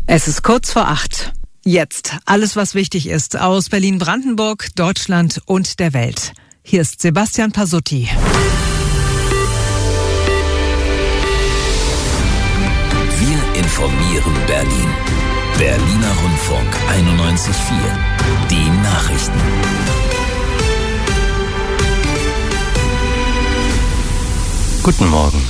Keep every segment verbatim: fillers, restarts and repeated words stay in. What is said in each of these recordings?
Es ist kurz vor acht. Jetzt alles, was wichtig ist aus Berlin-Brandenburg, Deutschland und der Welt. Hier ist Sebastian Pasutti. Wir informieren Berlin. Berliner Rundfunk einundneunzig Komma vier. Die Nachrichten. Guten Morgen.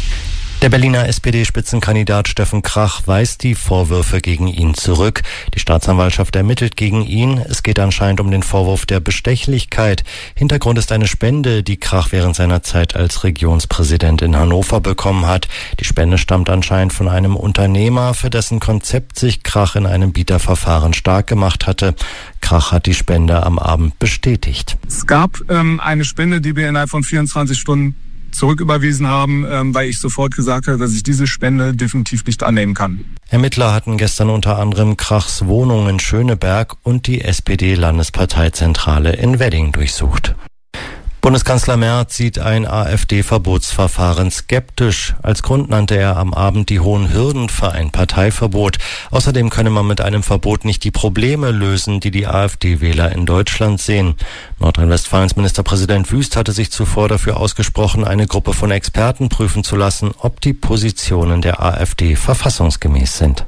Der Berliner S P D-Spitzenkandidat Steffen Krach weist die Vorwürfe gegen ihn zurück. Die Staatsanwaltschaft ermittelt gegen ihn. Es geht anscheinend um den Vorwurf der Bestechlichkeit. Hintergrund ist eine Spende, die Krach während seiner Zeit als Regionspräsident in Hannover bekommen hat. Die Spende stammt anscheinend von einem Unternehmer, für dessen Konzept sich Krach in einem Bieterverfahren stark gemacht hatte. Krach hat die Spende am Abend bestätigt. Es gab ähm, eine Spende, die wir innerhalb von vierundzwanzig Stunden zurücküberwiesen haben, ähm, weil ich sofort gesagt habe, dass ich diese Spende definitiv nicht annehmen kann. Ermittler hatten gestern unter anderem Krachs Wohnung in Schöneberg und die S P D-Landesparteizentrale in Wedding durchsucht. Bundeskanzler Merz sieht ein AfD-Verbotsverfahren skeptisch. Als Grund nannte er am Abend die hohen Hürden für ein Parteiverbot. Außerdem könne man mit einem Verbot nicht die Probleme lösen, die die AfD-Wähler in Deutschland sehen. Nordrhein-Westfalens Ministerpräsident Wüst hatte sich zuvor dafür ausgesprochen, eine Gruppe von Experten prüfen zu lassen, ob die Positionen der AfD verfassungsgemäß sind.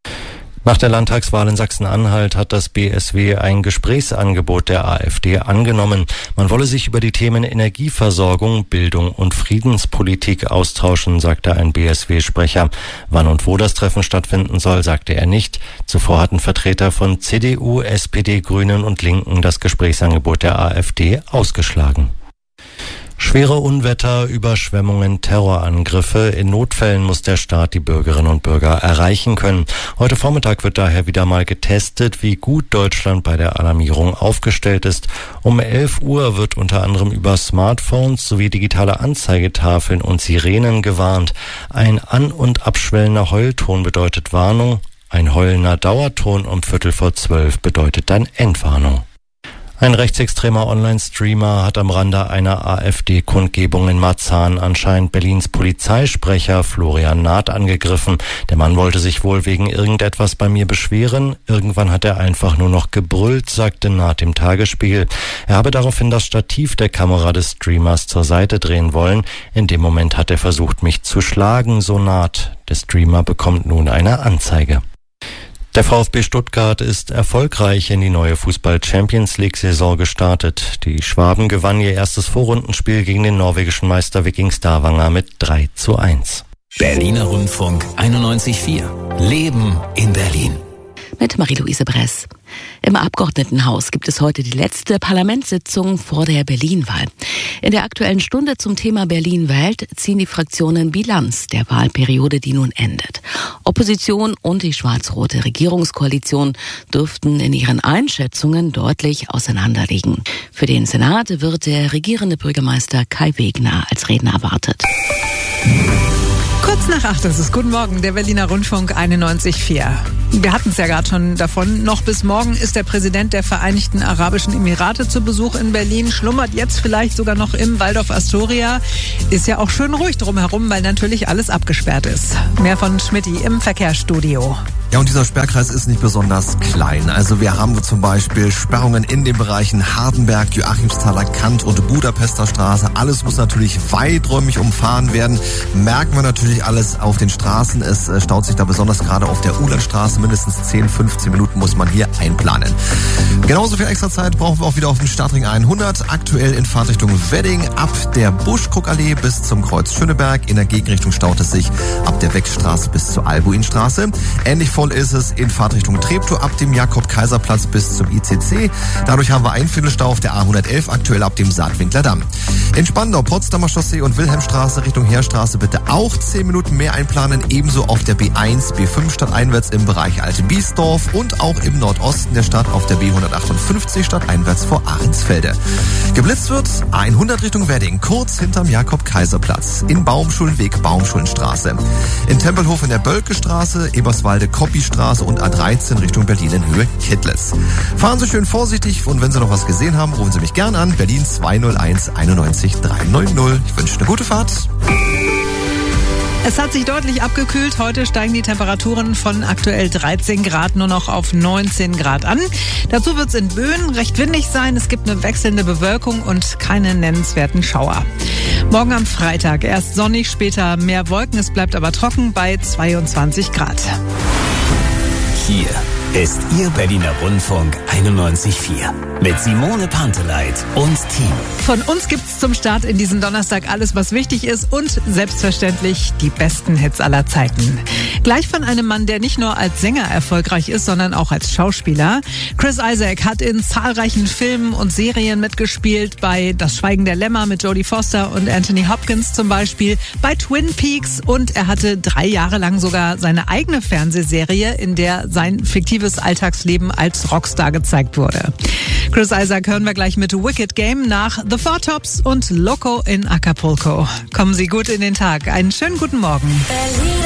Nach der Landtagswahl in Sachsen-Anhalt hat das B S W ein Gesprächsangebot der AfD angenommen. Man wolle sich über die Themen Energieversorgung, Bildung und Friedenspolitik austauschen, sagte ein B S W-Sprecher. Wann und wo das Treffen stattfinden soll, sagte er nicht. Zuvor hatten Vertreter von C D U, S P D, Grünen und Linken das Gesprächsangebot der AfD ausgeschlagen. Schwere Unwetter, Überschwemmungen, Terrorangriffe. In Notfällen muss der Staat die Bürgerinnen und Bürger erreichen können. Heute Vormittag wird daher wieder mal getestet, wie gut Deutschland bei der Alarmierung aufgestellt ist. Um elf Uhr wird unter anderem über Smartphones sowie digitale Anzeigetafeln und Sirenen gewarnt. Ein an- und abschwellender Heulton bedeutet Warnung. Ein heulender Dauerton um Viertel vor zwölf bedeutet dann Endwarnung. Ein rechtsextremer Online-Streamer hat am Rande einer AfD-Kundgebung in Marzahn anscheinend Berlins Polizeisprecher Florian Naht angegriffen. Der Mann wollte sich wohl wegen irgendetwas bei mir beschweren. Irgendwann hat er einfach nur noch gebrüllt, sagte Naht im Tagesspiegel. Er habe daraufhin das Stativ der Kamera des Streamers zur Seite drehen wollen. In dem Moment hat er versucht, mich zu schlagen, so Naht. Der Streamer bekommt nun eine Anzeige. Der VfB Stuttgart ist erfolgreich in die neue Fußball-Champions-League-Saison gestartet. Die Schwaben gewannen ihr erstes Vorrundenspiel gegen den norwegischen Meister Viking Stavanger mit drei zu eins. Berliner Rundfunk einundneunzig Komma vier. Leben in Berlin. Mit Marie-Louise Bress. Im Abgeordnetenhaus gibt es heute die letzte Parlamentssitzung vor der Berlin-Wahl. In der Aktuellen Stunde zum Thema Berlin wählt ziehen die Fraktionen Bilanz der Wahlperiode, die nun endet. Opposition und die schwarz-rote Regierungskoalition dürften in ihren Einschätzungen deutlich auseinanderliegen. Für den Senat wird der regierende Bürgermeister Kai Wegner als Redner erwartet. Kurz nach acht ist es. Guten Morgen, der Berliner Rundfunk einundneunzig Komma vier. Wir hatten es ja gerade schon davon. Noch bis morgen ist der Präsident der Vereinigten Arabischen Emirate zu Besuch in Berlin. Schlummert jetzt vielleicht sogar noch im Waldorf Astoria. Ist ja auch schön ruhig drumherum, weil natürlich alles abgesperrt ist. Mehr von Schmidti im Verkehrsstudio. Ja, und dieser Sperrkreis ist nicht besonders klein. Also wir haben zum Beispiel Sperrungen in den Bereichen Hardenberg, Joachimsthaler Kant und Budapester Straße. Alles muss natürlich weiträumig umfahren werden. Merken wir natürlich alles auf den Straßen. Es staut sich da besonders gerade auf der Uhlandstraße. Mindestens zehn, fünfzehn Minuten muss man hier einplanen. Genauso viel extra Zeit brauchen wir auch wieder auf dem Stadtring hundert. Aktuell in Fahrtrichtung Wedding ab der Buschkrugallee bis zum Kreuz Schöneberg. In der Gegenrichtung staut es sich ab der Wechstraße bis zur Albuinstraße. Ähnlich voll ist es in Fahrtrichtung Treptow ab dem Jakob-Kaiser-Platz bis zum I C C. Dadurch haben wir einen Viertelstau auf der A hundertelf, aktuell ab dem Saatwinkler Damm. In Spandau, Potsdamer Chaussee und Wilhelmstraße Richtung Heerstraße bitte auch zehn Minuten mehr einplanen. Ebenso auf der B eins, B fünf stadteinwärts im Bereich Altenbiesdorf und auch im Nordosten der Stadt auf der B hundertachtundfünfzig stadteinwärts vor Ahrensfelde. Geblitzt wird A hundert Richtung Wedding, kurz hinterm Jakob-Kaiser-Platz. In Baumschulenweg, Baumschulenstraße. In Tempelhof in der Bölkestraße, Eberswalde, Koppistraße und A dreizehn Richtung Berlin in Höhe Kittlitz. Fahren Sie schön vorsichtig und wenn Sie noch was gesehen haben, rufen Sie mich gern an. Berlin zwei null eins einundneunzig dreihundertneunzig. Ich wünsche eine gute Fahrt. Es hat sich deutlich abgekühlt. Heute steigen die Temperaturen von aktuell dreizehn Grad nur noch auf neunzehn Grad an. Dazu wird es in Böen recht windig sein. Es gibt eine wechselnde Bewölkung und keine nennenswerten Schauer. Morgen am Freitag erst sonnig, später mehr Wolken. Es bleibt aber trocken bei zweiundzwanzig Grad. Hier ist Ihr Berliner Rundfunk einundneunzig Komma vier mit Simone Panteleit und Team. Von uns gibt's zum Start in diesen Donnerstag alles, was wichtig ist und selbstverständlich die besten Hits aller Zeiten. Gleich von einem Mann, der nicht nur als Sänger erfolgreich ist, sondern auch als Schauspieler. Chris Isaak hat in zahlreichen Filmen und Serien mitgespielt, bei Das Schweigen der Lämmer mit Jodie Foster und Anthony Hopkins zum Beispiel, bei Twin Peaks, und er hatte drei Jahre lang sogar seine eigene Fernsehserie, in der sein fiktives Alltagsleben als Rockstar gezeigt wurde. Chris Isaak hören wir gleich mit Wicked Game nach The Four Tops und Loco in Acapulco. Kommen Sie gut in den Tag. Einen schönen guten Morgen.